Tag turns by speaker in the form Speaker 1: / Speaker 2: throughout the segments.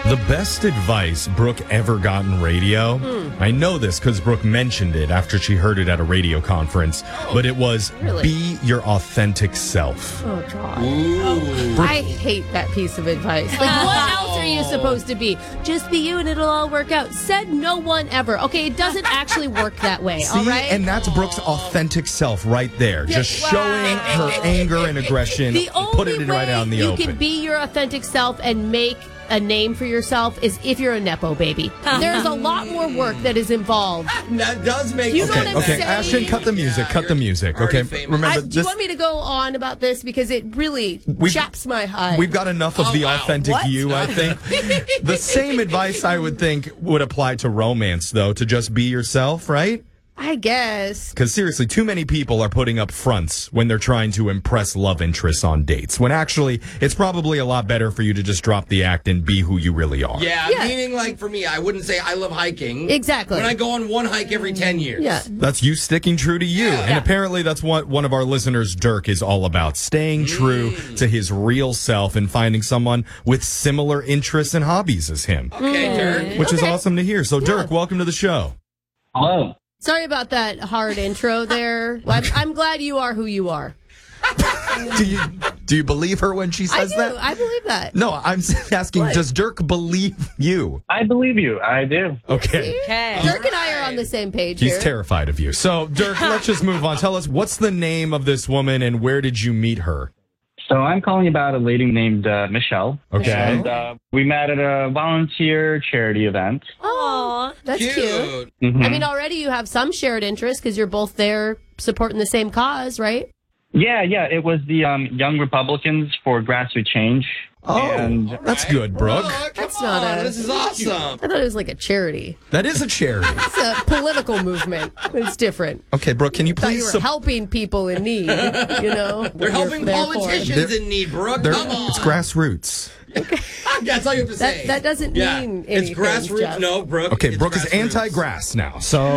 Speaker 1: The best advice Brooke ever got in radio, I know this because Brooke mentioned it after she heard it at a radio conference, but it was be your authentic self.
Speaker 2: Oh, God. I hate that piece of advice. Like, what else are you supposed to be? Just be you and it'll all work out. Said no one ever. Okay, it doesn't actually work that way, all right?
Speaker 1: And that's Brooke's authentic self right there. Just showing her anger and aggression, put it right out in the open.
Speaker 2: You can be your authentic self and make a name for yourself is if you're a Nepo baby. There's a lot more work that is involved.
Speaker 3: That does make
Speaker 2: sense.
Speaker 1: Okay, Ashton, cut the music. Cut the music. Okay, remember
Speaker 2: do you want me to go on about this? Because it really chaps my hide.
Speaker 1: We've got enough of the authentic you, I think. The same advice I would think would apply to romance, though, to just be yourself, right?
Speaker 2: I guess.
Speaker 1: Because seriously, too many people are putting up fronts when they're trying to impress love interests on dates, when actually it's probably a lot better for you to just drop the act and be who you really are.
Speaker 3: Yeah, meaning like for me, I wouldn't say I love hiking.
Speaker 2: Exactly.
Speaker 3: When I go on one hike every 10 years.
Speaker 2: Yeah.
Speaker 1: That's you sticking true to you. And apparently that's what one of our listeners, Dirk, is all about. Staying true to his real self and finding someone with similar interests and hobbies as him.
Speaker 3: Okay, Dirk.
Speaker 1: Which is awesome to hear. So, Dirk, welcome to the show.
Speaker 4: Hello.
Speaker 2: Sorry about that hard intro there. I'm glad you are who you are.
Speaker 1: Do you believe her when she says that?
Speaker 2: I believe that.
Speaker 1: No, I'm asking, does Dirk believe you?
Speaker 4: I believe you. I do.
Speaker 1: Okay.
Speaker 2: Dirk and I are on the same page
Speaker 1: He's
Speaker 2: here.
Speaker 1: terrified of you. So, Dirk, let's just move on. Tell us, what's the name of this woman and where did you meet her?
Speaker 4: So I'm calling about a lady named Michelle.
Speaker 1: Okay.
Speaker 4: And we met at a volunteer charity event.
Speaker 2: Oh, that's cute.
Speaker 4: Mm-hmm.
Speaker 2: I mean, already you have some shared interest because you're both there supporting the same cause, right?
Speaker 4: Yeah. It was the Young Republicans for Grassroots Change.
Speaker 1: Oh, and that's good, Brooke.
Speaker 2: That's not
Speaker 3: this is awesome.
Speaker 2: I thought it was like a charity.
Speaker 1: That is a charity.
Speaker 2: It's a political movement. It's different.
Speaker 1: Okay, Brooke, can you please...
Speaker 2: You were helping people in need, you know?
Speaker 3: They're helping politicians in need, Brooke. Come on.
Speaker 1: It's grassroots.
Speaker 2: Okay.
Speaker 3: That's all you have to say.
Speaker 2: That doesn't mean anything.
Speaker 3: It's grassroots.
Speaker 2: Jeff.
Speaker 3: No, Brooke.
Speaker 1: Okay, Brooke is anti-grass now. So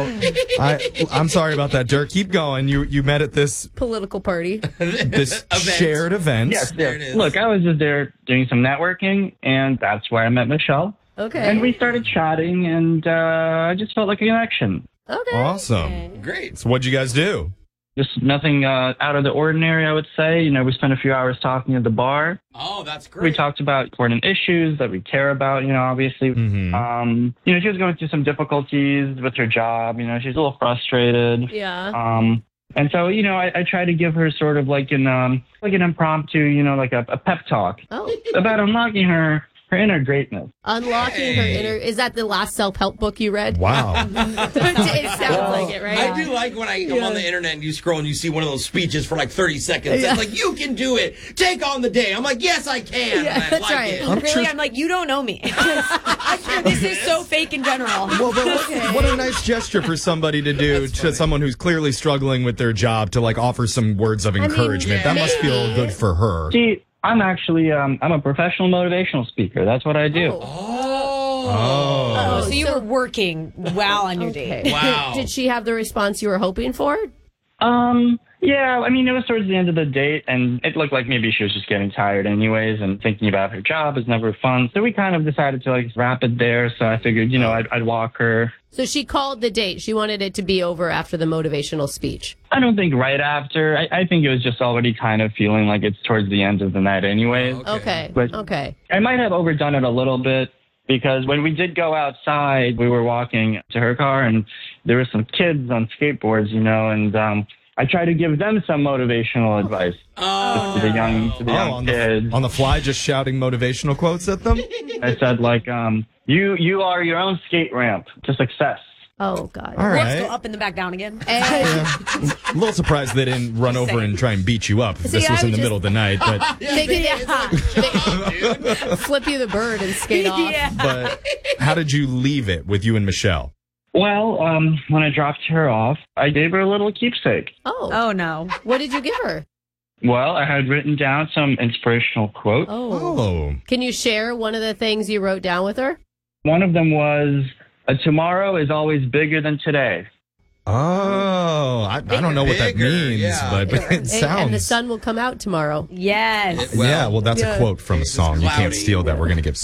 Speaker 1: I'm sorry about that, Dirk. Keep going. You met at this
Speaker 2: political party,
Speaker 1: this shared event.
Speaker 4: Yes, there it is. Look, I was just there doing some networking, and that's where I met Michelle.
Speaker 2: Okay.
Speaker 4: And we started chatting, and I just felt like a connection.
Speaker 2: Okay.
Speaker 1: Awesome.
Speaker 3: Great.
Speaker 1: So what'd you guys do?
Speaker 4: Just nothing out of the ordinary, I would say. You know, we spent a few hours talking at the bar.
Speaker 3: Oh, that's great.
Speaker 4: We talked about important issues that we care about, you know, obviously.
Speaker 1: Mm-hmm.
Speaker 4: You know, she was going through some difficulties with her job. You know, she's a little frustrated.
Speaker 2: Yeah.
Speaker 4: And so, you know, I try to give her sort of like an impromptu, you know, like a pep talk about unlocking her inner greatness.
Speaker 2: Unlocking her inner... Is that the last self-help book you read?
Speaker 1: Wow.
Speaker 2: It sounds like it, right?
Speaker 3: I do like when I'm on the internet and you scroll and you see one of those speeches for like 30 seconds. It's like, you can do it. Take on the day. I'm like, yes, I can.
Speaker 2: Yeah, that's right.
Speaker 5: I'm like, you don't know me. This is so fake in general.
Speaker 1: Well, but what a nice gesture for somebody to do to someone who's clearly struggling with their job to like offer some words of encouragement. That must feel good for her.
Speaker 4: See, I'm actually, I'm a professional motivational speaker. That's what I do.
Speaker 5: Oh, so you were working while on your date.
Speaker 3: Wow.
Speaker 2: Did she have the response you were hoping for?
Speaker 4: Yeah, I mean, it was towards the end of the date, and it looked like maybe she was just getting tired anyways, and thinking about her job is never fun. So we kind of decided to, like, wrap it there, so I figured, you know, I'd walk her.
Speaker 2: So she called the date. She wanted it to be over after the motivational speech.
Speaker 4: I don't think right after. I think it was just already kind of feeling like it's towards the end of the night anyways.
Speaker 2: Okay.
Speaker 4: But I might have overdone it a little bit, because when we did go outside, we were walking to her car, and there were some kids on skateboards, you know, and I tried to give them some motivational advice to the young kids.
Speaker 1: On the fly, just shouting motivational quotes at them?
Speaker 4: I said, like, you are your own skate ramp to success.
Speaker 2: Oh, God.
Speaker 1: All right.
Speaker 5: Let's go up and then back down again.
Speaker 1: I'm a little surprised they didn't run over and try and beat you up if this was in the middle of the night. But
Speaker 2: They flip you the bird and skate off.
Speaker 5: Yeah.
Speaker 1: But how did you leave it with you and Michelle?
Speaker 4: Well, when I dropped her off, I gave her a little keepsake.
Speaker 5: Oh, no.
Speaker 2: What did you give her?
Speaker 4: Well, I had written down some inspirational quotes.
Speaker 1: Oh.
Speaker 2: Can you share one of the things you wrote down with her?
Speaker 4: One of them was, tomorrow is always bigger than today.
Speaker 1: Oh, I don't know what that means, but it sounds...
Speaker 2: And the sun will come out tomorrow.
Speaker 5: Yes.
Speaker 1: Yeah, well, that's a quote from a song. You can't steal that. We're going to give